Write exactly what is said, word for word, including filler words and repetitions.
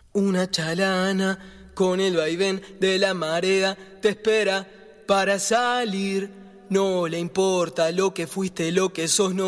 Una chalana con el vaivén de la marea te espera para salir. No le importa lo que fuiste, lo que sos, no